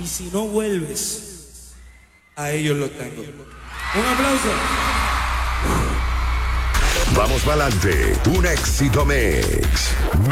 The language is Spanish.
Y si no vuelves, a ellos los tengo. Un aplauso. Vamos para adelante. Un éxito mix.